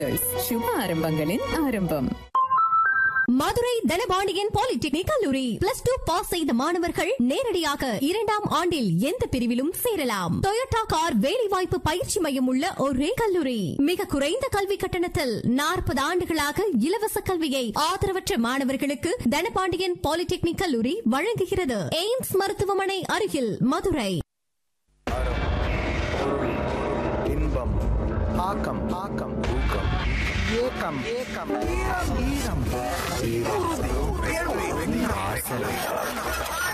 சுப ஆரம்பங்களின் ஆரம்பம். மதுரை தனபாண்டியன் பாலிடெக்னிக் கல்லூரி +2 பாஸ் செய்த மாணவர்கள் நேரடியாக 2ஆம் ஆண்டில் எந்த பிரிவிலும் சேரலாம். டொயோட்டா கார் வேலைவாய்ப்பு பயிற்சி மையம் உள்ள ஒரே கல்லூரி. மிக குறைந்த கல்வி கட்டணத்தில் 40 ஆண்டுகளாக இலவச கல்வியை ஆதரவற்ற மாணவர்களுக்கு தனபாண்டியன் பாலிடெக்னிக் கல்லூரி வழங்குகிறது. எய்ம்ஸ் மருத்துவமனை அருகில் மதுரை. இன்பம், ஆக்கம், ஆக்கம், ஊக்கம், ஏக்கம், ஏக்கம், ஈரம், ஈரம், ஈரம், ஆசை.